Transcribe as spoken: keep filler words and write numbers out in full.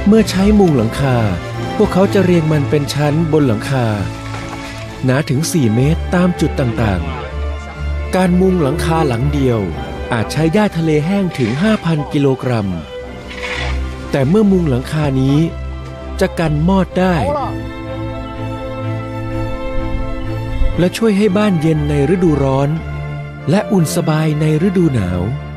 เมื่อใช้มุงหลังคาพวกเขาจะเรียงมันเป็นชั้นบนหลังคาหนาถึงสี่เมตรตามจุดต่างๆการมุงหลังคาหลังเดียวอาจใช้หญ้าทะเลแห้งถึง ห้าพัน กิโลกรัมแต่เมื่อมุงหลังคานี้จะกันมอดได้และช่วยให้บ้านเย็นในฤดูร้อนและอุ่นสบายในฤดูหนาว